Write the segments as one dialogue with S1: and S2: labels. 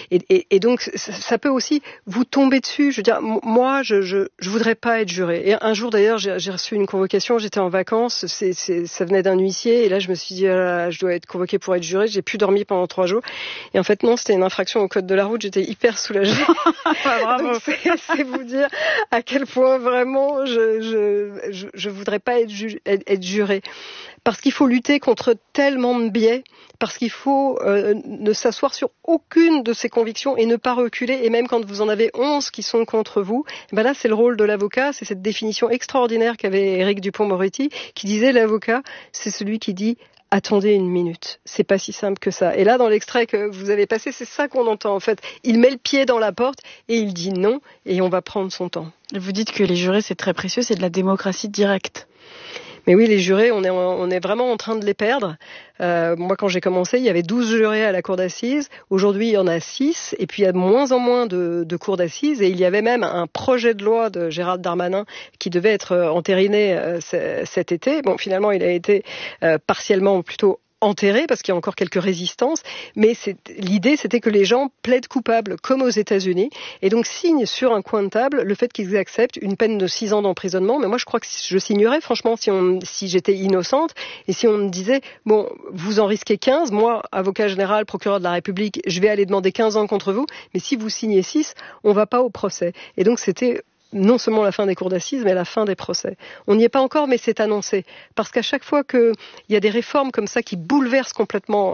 S1: Et donc ça peut aussi vous tomber dessus. Je veux dire, moi, je voudrais pas être juré. Et un jour d'ailleurs, j'ai reçu une convocation. J'étais en vacances. Ça venait d'un huissier. Et là, je me suis dit, je dois être convoquée pour être juré. J'ai plus dormi pendant 3 jours. Et en fait, non, c'était une infraction au code de la route. J'étais hyper soulagée.
S2: Bravo.
S1: Donc, c'est vous dire à quel point vraiment je voudrais pas être juré. Parce qu'il faut lutter contre tellement de biais, parce qu'il faut ne s'asseoir sur aucune de ses convictions et ne pas reculer. Et même quand vous en avez 11 qui sont contre vous, ben là, c'est le rôle de l'avocat. C'est cette définition extraordinaire qu'avait Éric Dupond-Moretti, qui disait l'avocat, c'est celui qui dit « Attendez une minute, c'est pas si simple que ça ». Et là, dans l'extrait que vous avez passé, c'est ça qu'on entend en fait. Il met le pied dans la porte et il dit non, et on va prendre son temps.
S2: Vous dites que les jurés, c'est très précieux, c'est de la démocratie directe.
S1: Mais oui, les jurés, on est vraiment en train de les perdre. Moi, quand j'ai commencé, il y avait 12 jurés à la cour d'assises. Aujourd'hui, il y en a 6. Et puis, il y a de moins en moins de cours d'assises. Et il y avait même un projet de loi de Gérald Darmanin qui devait être entériné cet été. Bon, finalement, il a été partiellement plutôt enterré parce qu'il y a encore quelques résistances, mais l'idée c'était que les gens plaident coupables comme aux États-Unis et donc signent sur un coin de table le fait qu'ils acceptent une peine de 6 ans d'emprisonnement. Mais moi je crois que je signerais franchement si j'étais innocente et si on me disait bon, vous en risquez 15, moi avocat général, procureur de la République, je vais aller demander 15 ans contre vous, mais si vous signez 6, on va pas au procès. Et donc c'était non seulement la fin des cours d'assises, mais la fin des procès. On n'y est pas encore, mais c'est annoncé. Parce qu'à chaque fois qu'il y a des réformes comme ça qui bouleversent complètement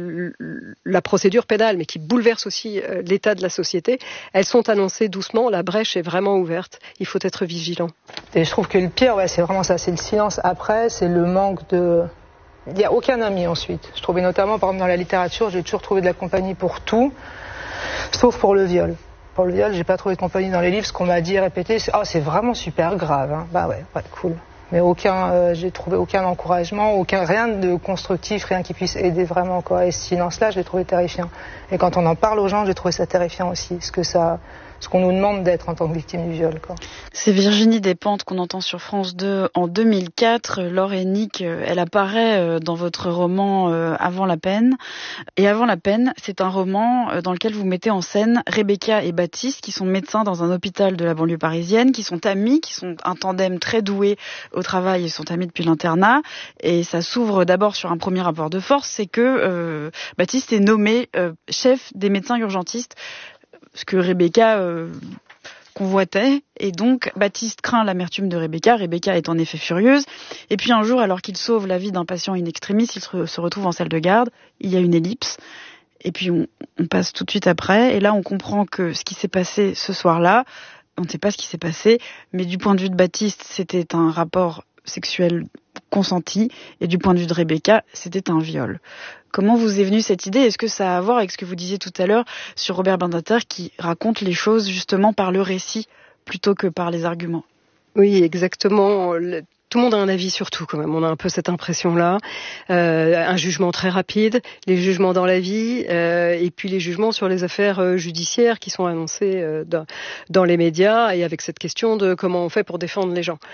S1: la procédure pénale, mais qui bouleversent aussi l'état de la société, elles sont annoncées doucement. La brèche est vraiment ouverte. Il faut être vigilant.
S3: Et je trouve que le pire, c'est vraiment ça. C'est le silence après, c'est le manque de... Il n'y a aucun ami ensuite. Je trouvais notamment, par exemple, dans la littérature, j'ai toujours trouvé de la compagnie pour tout, sauf pour le viol. Pour le viol, j'ai pas trouvé de compagnie dans les livres. Ce qu'on m'a dit, répété, c'est vraiment super grave. Hein. Bah ouais, cool. Mais j'ai trouvé aucun encouragement, rien de constructif, rien qui puisse aider vraiment, quoi. Et ce silence-là, je l'ai trouvé terrifiant. Et quand on en parle aux gens, j'ai trouvé ça terrifiant aussi. Ce qu'on nous demande d'être en tant que victime du viol, quoi.
S2: C'est Virginie Despentes qu'on entend sur France 2 en 2004. Laure Hennick, elle apparaît dans votre roman Avant la peine. Et Avant la peine, c'est un roman dans lequel vous mettez en scène Rebecca et Baptiste, qui sont médecins dans un hôpital de la banlieue parisienne, qui sont amis, qui sont un tandem très doué au travail, ils sont amis depuis l'internat. Et ça s'ouvre d'abord sur un premier rapport de force, c'est que Baptiste est nommé chef des médecins urgentistes, ce que Rebecca convoitait, et donc Baptiste craint l'amertume de Rebecca. Rebecca est en effet furieuse, et puis un jour, alors qu'il sauve la vie d'un patient in extremis, il se retrouve en salle de garde, il y a une ellipse, et puis on passe tout de suite après, et là on comprend que ce qui s'est passé ce soir-là, on ne sait pas ce qui s'est passé, mais du point de vue de Baptiste, c'était un rapport sexuel consenti, et du point de vue de Rebecca, c'était un viol. Comment vous est venue cette idée ? Est-ce que ça a à voir avec ce que vous disiez tout à l'heure sur Robert Badinter qui raconte les choses justement par le récit plutôt que par les arguments ?
S1: Oui, exactement. Tout le monde a un avis sur tout quand même. On a un peu cette impression-là. Un jugement très rapide, les jugements dans la vie, et puis les jugements sur les affaires judiciaires qui sont annoncés dans les médias, et avec cette question de comment on fait pour défendre les gens.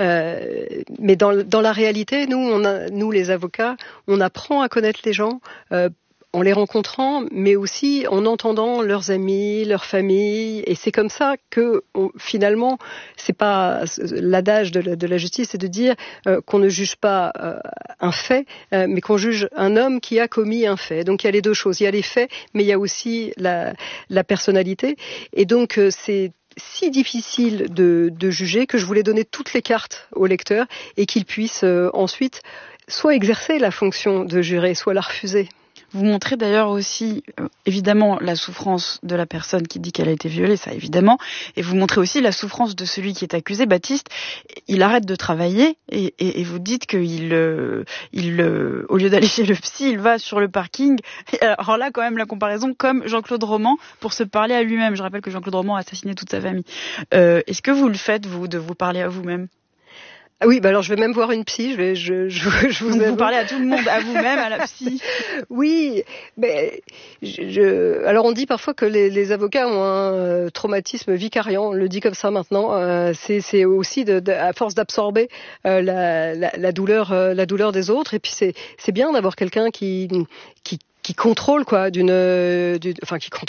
S1: Mais dans la réalité, nous les avocats, on apprend à connaître les gens en les rencontrant, mais aussi en entendant leurs amis, leurs familles, et c'est comme ça que finalement, c'est pas l'adage de la justice, c'est de dire qu'on ne juge pas un fait, mais qu'on juge un homme qui a commis un fait. Donc il y a les deux choses, il y a les faits, mais il y a aussi la personnalité, et donc c'est si difficile de juger que je voulais donner toutes les cartes au lecteur et qu'il puisse ensuite soit exercer la fonction de juré, soit la refuser.
S2: Vous montrez d'ailleurs aussi, évidemment, la souffrance de la personne qui dit qu'elle a été violée, ça évidemment, et vous montrez aussi la souffrance de celui qui est accusé. Baptiste, il arrête de travailler et vous dites qu'il, au lieu d'aller chez le psy, il va sur le parking. Alors là, quand même, la comparaison comme Jean-Claude Roman pour se parler à lui-même. Je rappelle que Jean-Claude Roman a assassiné toute sa famille. Est-ce que vous le faites, vous, de vous parler à vous-même ?
S1: Ah oui, alors je vais même voir une psy.
S2: Vous parlez à tout le monde, à vous-même, à la psy.
S1: Oui, mais alors on dit parfois que les avocats ont un traumatisme vicariant. On le dit comme ça maintenant. C'est aussi à force d'absorber la douleur des autres. Et puis c'est bien d'avoir quelqu'un qui contrôle quoi, qui